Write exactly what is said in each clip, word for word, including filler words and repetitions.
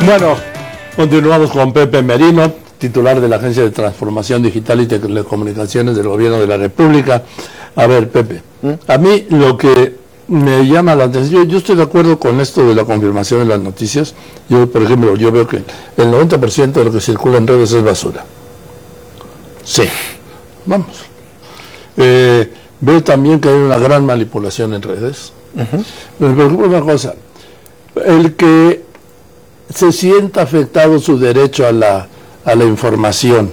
Bueno, continuamos con Pepe Merino, titular de la Agencia de Transformación Digital y Telecomunicaciones del Gobierno de la República. A ver, Pepe, ¿Mm? a mí lo que me llama la atención, yo, yo estoy de acuerdo con esto de la confirmación de las noticias. Yo, por ejemplo, yo veo que el noventa por ciento de lo que circula en redes es basura. Sí, vamos. Eh, veo también que hay una gran manipulación en redes. Uh-huh. Me preocupa una cosa, el que se sienta afectado su derecho a la, a la información,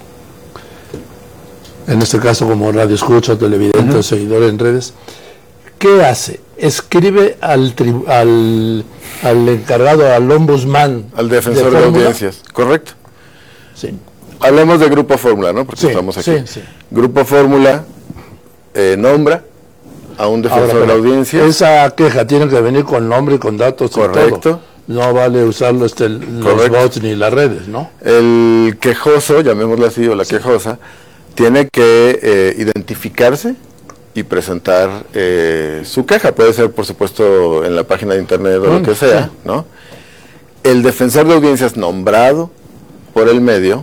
en este caso como radio escucha, televidente, uh-huh. seguidor en redes, ¿qué hace? Escribe al, tri, al, al encargado, al ombudsman, al defensor de, de audiencias, correcto. Sí. Hablemos de Grupo Fórmula, ¿no? Porque sí, estamos aquí. Sí, sí. Grupo Fórmula eh, nombra a un defensor Ahora, de la audiencia. Esa queja tiene que venir con nombre y con datos. Correcto. Y todo. No vale usarlo este, los bots ni las redes, ¿no? El quejoso, llamémoslo así, o la sí. quejosa, tiene que eh, identificarse y presentar eh, su queja. Puede ser, por supuesto, en la página de internet o mm, lo que sea, sí. ¿no? El defensor de audiencias nombrado por el medio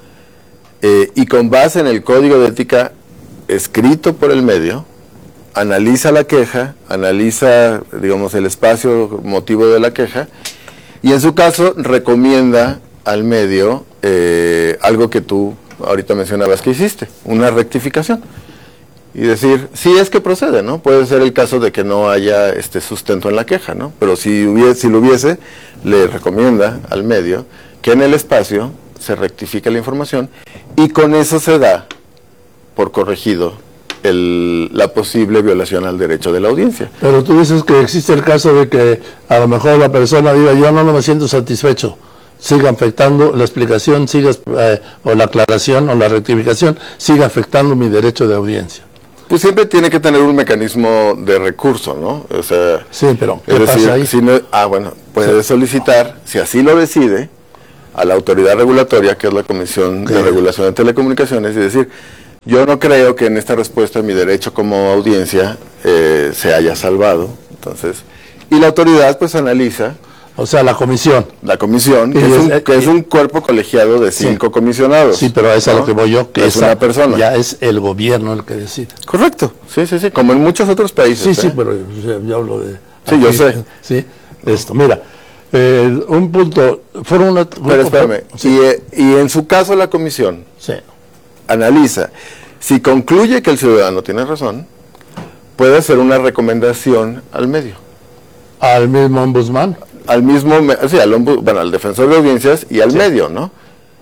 eh, y con base en el código de ética escrito por el medio, analiza la queja, analiza, digamos, el espacio motivo de la queja y en su caso recomienda al medio eh, algo que tú ahorita mencionabas que hiciste, una rectificación. Y decir, sí es que procede, ¿no? Puede ser el caso de que no haya este sustento en la queja, ¿no? Pero si hubiese, si lo hubiese, le recomienda al medio que en el espacio se rectifique la información y con eso se da por corregido el, la posible violación al derecho de la audiencia. Pero tú dices que existe el caso de que a lo mejor la persona diga, yo no, no me siento satisfecho, siga afectando la explicación, siga, eh, o la aclaración o la rectificación, siga afectando mi derecho de audiencia. Pues siempre tiene que tener un mecanismo de recurso, ¿no? O sea, sí, pero ¿qué es pasa decir, ahí? Si no, ah, bueno, puede sí. solicitar, si así lo decide, a la autoridad regulatoria, que es la Comisión ¿Qué? de Regulación de Telecomunicaciones, y decir, yo no creo que en esta respuesta mi derecho como audiencia eh, se haya salvado. Entonces, y la autoridad pues analiza. O sea, la comisión. La comisión, que, es, un, que es un cuerpo colegiado de cinco sí. comisionados. Sí, pero es a ¿no? lo que voy yo, que es una persona. Ya es el gobierno el que decide. Correcto, sí, sí, sí, como en muchos otros países. Sí, ¿eh? sí, pero yo, yo hablo de... Sí, aquí, yo sé. Sí, esto, mira, eh, un punto... Fueron una, pero espérame, sí. y, eh, y en su caso la comisión sí. analiza, si concluye que el ciudadano tiene razón, puede hacer una recomendación al medio. ¿Al mismo ombudsman? Al mismo, sí, al, bueno, al defensor de audiencias y al sí. medio, ¿no?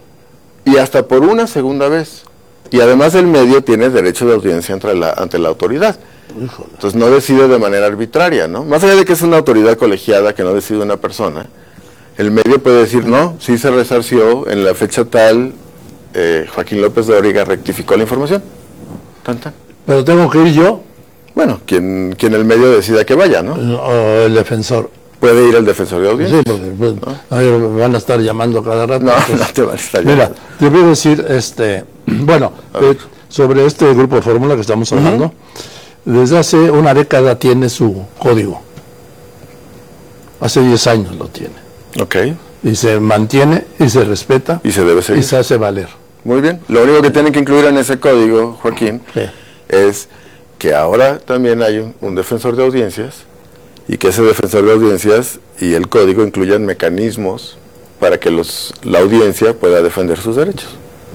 Y hasta por una segunda vez. Y además el medio tiene derecho de audiencia ante la, ante la autoridad. Híjole. Entonces no decide de manera arbitraria, ¿no? Más allá de que es una autoridad colegiada que no decide una persona, el medio puede decir, no, sí se resarció en la fecha tal, eh, Joaquín López de Dóriga rectificó la información. Tan, tan. ¿Pero tengo que ir yo? Bueno, quien, quien el medio decida que vaya, ¿no? O el defensor. Puede ir el defensor de audiencia. Sí, porque pues, ¿no? me van a estar llamando cada rato. No, pues, no te van a estar mira, llamando. Mira, te voy a decir, este, bueno, eh, sobre este grupo de fórmula que estamos hablando, uh-huh. desde hace una década tiene su código. Hace diez años lo tiene. Ok. Y se mantiene, y se respeta. Y se debe seguir. Y se hace valer. Muy bien. Lo único que tienen que incluir en ese código, Joaquín, sí. es que ahora también hay un, un defensor de audiencias, y que ese defensor de audiencias y el código incluyan mecanismos para que los, la audiencia pueda defender sus derechos.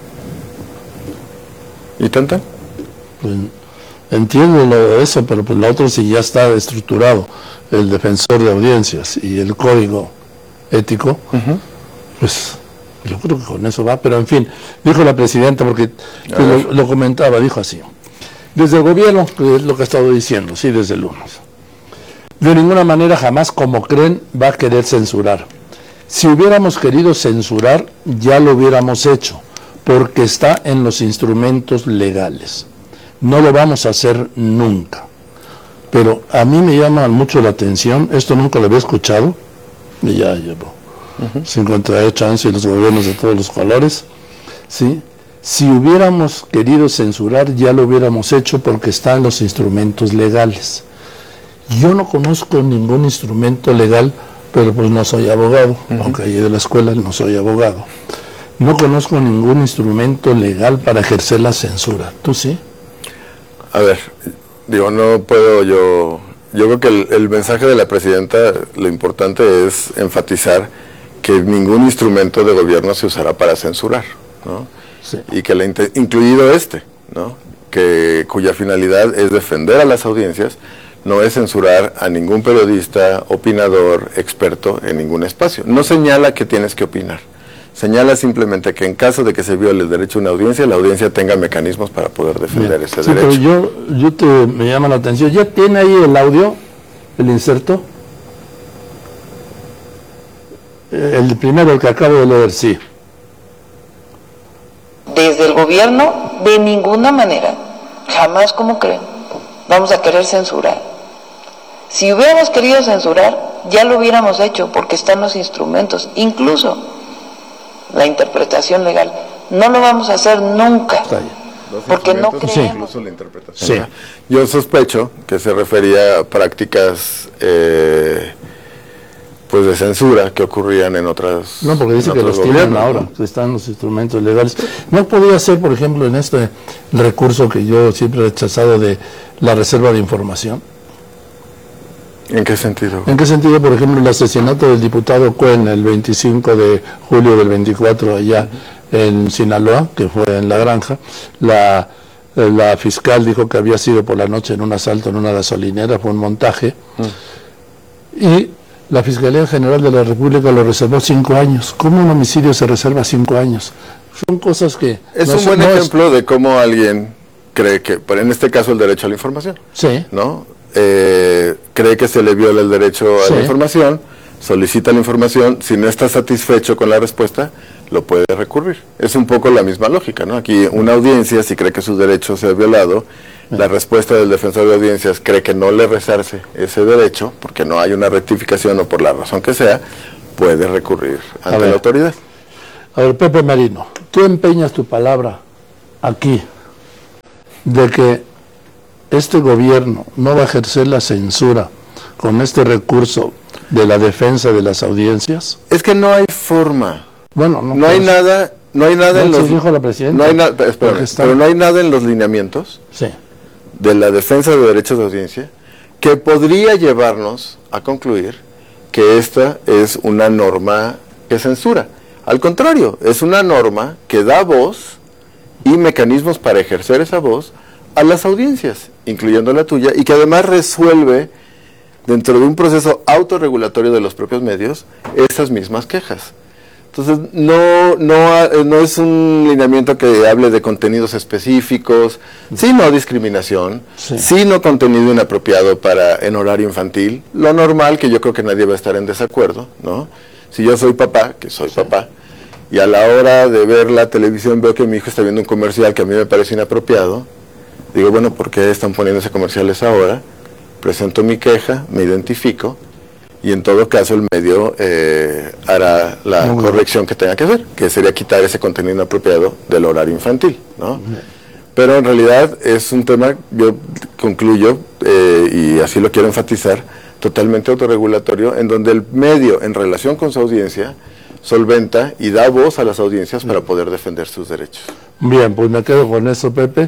¿Y tanta? Pues, entiendo lo de eso, pero pues lo otro sí ya está estructurado, el defensor de audiencias y el código ético, uh-huh. pues yo creo que con eso va, pero en fin, dijo la presidenta, porque lo, lo comentaba, dijo así, desde el gobierno, que es lo que ha estado diciendo, sí, desde el lunes, de ninguna manera jamás, como creen, va a querer censurar. Si hubiéramos querido censurar, ya lo hubiéramos hecho, porque está en los instrumentos legales. No lo vamos a hacer nunca. Pero a mí me llama mucho la atención, esto nunca lo había escuchado, y ya llevo uh-huh. cincuenta y ocho años y los gobiernos de todos los colores, ¿sí? Si hubiéramos querido censurar, ya lo hubiéramos hecho porque está en los instrumentos legales. Yo no conozco ningún instrumento legal pero pues no soy abogado, uh-huh. aunque allí de la escuela no soy abogado. No conozco ningún instrumento legal para ejercer la censura. ¿Tú sí? A ver, digo, no puedo yo... Yo creo que el, el mensaje de la presidenta, lo importante es enfatizar que ningún instrumento de gobierno se usará para censurar, ¿no? Sí. Y que la, incluido este, ¿no? Que, cuya finalidad es defender a las audiencias, no es censurar a ningún periodista, opinador, experto en ningún espacio. No señala que tienes que opinar. Señala simplemente que en caso de que se viole el derecho a una audiencia, la audiencia tenga mecanismos para poder defender Bien. ese sí, derecho. Pero yo, yo te, me llama la atención, ¿ya tiene ahí el audio, el inserto? El primero, el que acabo de leer, sí. Desde el gobierno, de ninguna manera, jamás como creen, vamos a querer censurar. Si hubiéramos querido censurar, ya lo hubiéramos hecho, porque están los instrumentos, incluso la interpretación legal. No lo vamos a hacer nunca, porque no creemos. Sí. La interpretación. Sí. Yo sospecho que se refería a prácticas eh, pues de censura que ocurrían en otras. No, porque dice que los tienen ahora, que están los instrumentos legales. No podía ser, por ejemplo, en este recurso que yo siempre he rechazado de la reserva de información. ¿En qué sentido? ¿En qué sentido, por ejemplo, el asesinato del diputado Cuen el veinticinco de julio del veinticuatro allá uh-huh. en Sinaloa, que fue en La Granja? La, la fiscal dijo que había sido por la noche en un asalto en una gasolinera, fue un montaje, uh-huh. y la Fiscalía General de la República lo reservó cinco años. ¿Cómo un homicidio se reserva cinco años? Son cosas que... Es no un buen no ejemplo es... de cómo alguien cree que, pero en este caso, el derecho a la información. Sí. ¿No? Eh, cree que se le viola el derecho a sí. la información, solicita la información, si no está satisfecho con la respuesta, lo puede recurrir. Es un poco la misma lógica, ¿no? Aquí una audiencia, si cree que su derecho se ha violado, sí. la respuesta del defensor de audiencias cree que no le resarce ese derecho, porque no hay una rectificación o por la razón que sea, puede recurrir ante la autoridad. A ver, Pepe Merino, tú empeñas tu palabra aquí de que este gobierno no va a ejercer la censura con este recurso de la defensa de las audiencias. Es que no hay forma. Bueno, no, no hay nada, no hay nada no en los. Dijo la presidenta, no hay nada, espérame, pero no hay nada en los lineamientos sí. de la defensa de derechos de audiencia que podría llevarnos a concluir que esta es una norma que censura. Al contrario, es una norma que da voz y mecanismos para ejercer esa voz a las audiencias, incluyendo la tuya, y que además resuelve, dentro de un proceso autorregulatorio de los propios medios, esas mismas quejas. Entonces, no, no, no es un lineamiento que hable de contenidos específicos, sino discriminación, sí. sino contenido inapropiado para en horario infantil, lo normal, que yo creo que nadie va a estar en desacuerdo, ¿no? Si yo soy papá, que soy sí. papá, y a la hora de ver la televisión veo que mi hijo está viendo un comercial que a mí me parece inapropiado, digo, bueno, ¿por qué están poniéndose comerciales ahora? Presento mi queja, me identifico, y en todo caso el medio eh, hará la Muy corrección bien. que tenga que hacer, que sería quitar ese contenido inapropiado del horario infantil, ¿no? Bien. Pero en realidad es un tema, yo concluyo, eh, y así lo quiero enfatizar, totalmente autorregulatorio, en donde el medio, en relación con su audiencia, solventa y da voz a las audiencias para poder defender sus derechos. Bien, pues me quedo con eso, Pepe.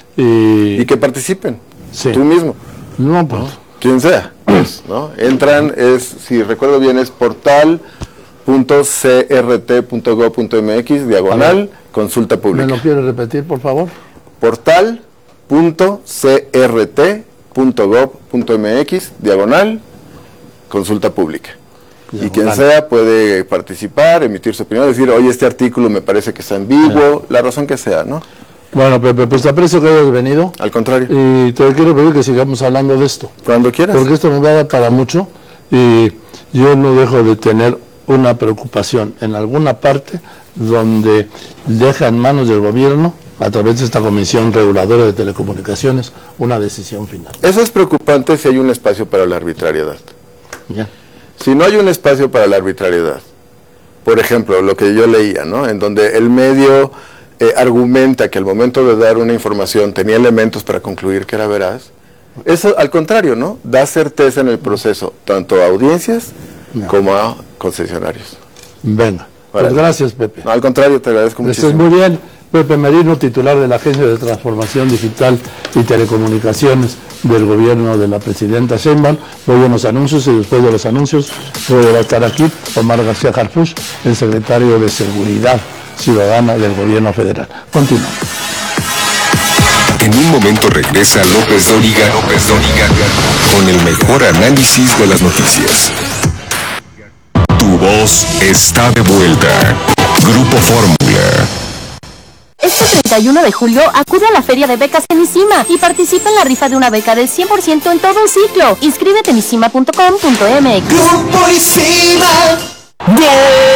Y, y que participen, sí. tú mismo. No, pues. ¿no? Quien sea, pues, ¿no? Entran, es, si recuerdo bien, es portal punto c r t punto gob punto m x, diagonal, consulta pública. ¿Me lo quiere repetir, por favor? portal punto c r t punto gob punto m x, diagonal, consulta pública. Diagonal. Y quien sea puede participar, emitir su opinión, decir, oye, este artículo me parece que es ambiguo, la razón que sea, ¿no? Bueno, Pepe, pues te aprecio que hayas venido. Al contrario. Y te quiero pedir que sigamos hablando de esto. Cuando quieras. Porque esto me va a dar para mucho y yo no dejo de tener una preocupación en alguna parte donde deja en manos del gobierno, a través de esta Comisión Reguladora de Telecomunicaciones, una decisión final. Eso es preocupante si hay un espacio para la arbitrariedad. Ya. Si no hay un espacio para la arbitrariedad, por ejemplo, lo que yo leía, ¿no? En donde el medio... Eh, argumenta que al momento de dar una información tenía elementos para concluir que era veraz, eso al contrario, ¿no? Da certeza en el proceso, tanto a audiencias no. como a concesionarios. Venga, pues vale. Gracias, Pepe. No, al contrario, te agradezco muchísimo. Estás muy bien. Pepe Merino, titular de la Agencia de Transformación Digital y Telecomunicaciones del gobierno de la presidenta Sheinbaum. Voy a unos anuncios y después de los anuncios voy a estar aquí Omar García Harfuch, el secretario de Seguridad Ciudadana del gobierno federal. Continuamos. En un momento regresa López Dóriga, López Dóriga con el mejor análisis de las noticias. Tu voz está de vuelta. Grupo Fórmula. Este treinta y uno de julio acude a la Feria de Becas en ISIMA y participa en la rifa de una beca del cien por ciento en todo el ciclo. Inscríbete en isima punto com punto m x. Grupo ISIMA. ¡Gol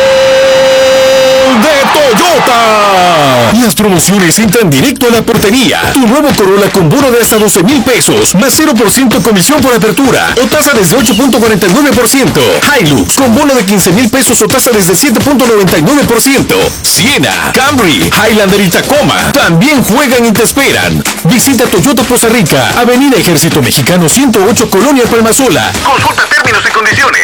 de Toyota! Las promociones entran directo a la portería. Tu nuevo Corolla con bono de hasta doce mil pesos, más cero por ciento comisión por apertura o tasa desde ocho punto cuarenta y nueve por ciento. Hilux con bono de quince mil pesos o tasa desde siete punto noventa y nueve por ciento. Siena, Camry, Highlander y Tacoma también juegan y te esperan. Visita Toyota Poza Rica, Avenida Ejército Mexicano ciento ocho, Colonia Palmasola. Consulta términos y condiciones.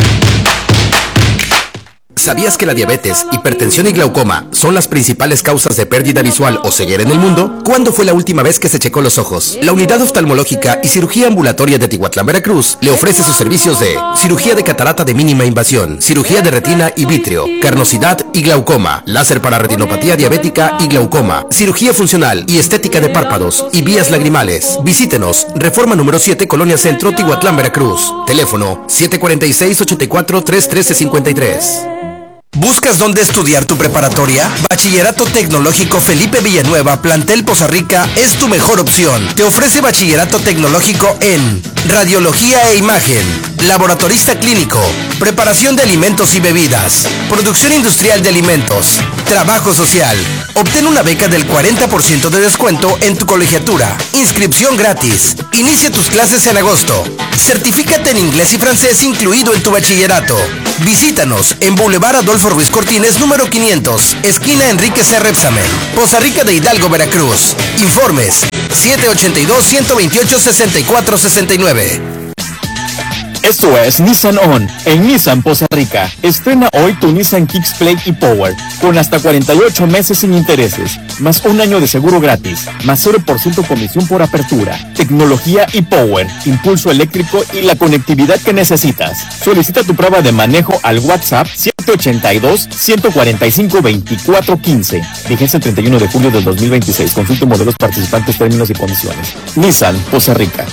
¿Sabías que la diabetes, hipertensión y glaucoma son las principales causas de pérdida visual o ceguera en el mundo? ¿Cuándo fue la última vez que se checó los ojos? La Unidad Oftalmológica y Cirugía Ambulatoria de Tihuatlán, Veracruz, le ofrece sus servicios de cirugía de catarata de mínima invasión, cirugía de retina y vitrio, carnosidad y glaucoma, láser para retinopatía diabética y glaucoma, cirugía funcional y estética de párpados y vías lagrimales. Visítenos, Reforma número siete, Colonia Centro, Tihuatlán, Veracruz. Teléfono siete cuatro seis, ocho cuatro, tres uno tres cinco tres. ¿Buscas dónde estudiar tu preparatoria? Bachillerato Tecnológico Felipe Villanueva, Plantel Poza Rica, es tu mejor opción. Te ofrece bachillerato tecnológico en radiología e imagen, laboratorista clínico, preparación de alimentos y bebidas, producción industrial de alimentos, trabajo social. Obtén una beca del cuarenta por ciento de descuento en tu colegiatura. Inscripción gratis. Inicia tus clases en agosto. Certifícate en inglés y francés incluido en tu bachillerato. Visítanos en Boulevard Adolfo Ruiz Cortines, número quinientos, esquina Enrique C. Repsamen, Poza Rica de Hidalgo, Veracruz. Informes siete ocho dos, uno dos ocho, seis cuatro seis nueve. Esto es Nissan On, en Nissan Poza Rica. Estrena hoy tu Nissan Kicks Play y Power, con hasta cuarenta y ocho meses sin intereses, más un año de seguro gratis, más cero por ciento comisión por apertura, tecnología y Power, impulso eléctrico y la conectividad que necesitas. Solicita tu prueba de manejo al WhatsApp siete ocho dos, uno cuatro cinco, dos cuatro uno cinco. Vigencia el treinta y uno de julio del dos mil veintiséis. Consulte modelos participantes, términos y condiciones. Nissan Poza Rica.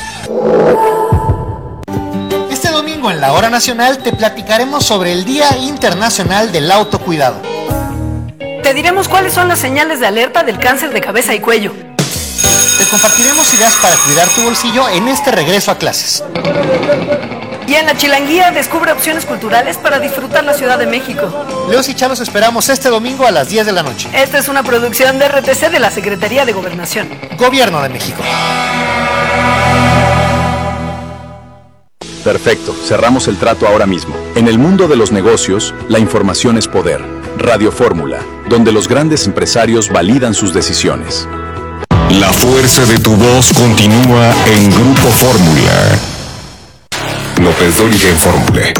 En la Hora Nacional te platicaremos sobre el Día Internacional del Autocuidado. Te diremos cuáles son las señales de alerta del cáncer de cabeza y cuello. Te compartiremos ideas para cuidar tu bolsillo en este regreso a clases. Y en la Chilanguía descubre opciones culturales para disfrutar la Ciudad de México. Leos y Chava, los esperamos este domingo a las diez de la noche. Esta es una producción de R T C de la Secretaría de Gobernación. Gobierno de México. Perfecto, cerramos el trato ahora mismo. En el mundo de los negocios, la información es poder. Radio Fórmula, donde los grandes empresarios validan sus decisiones. La fuerza de tu voz continúa en Grupo Fórmula. López Dóriga en Fórmula.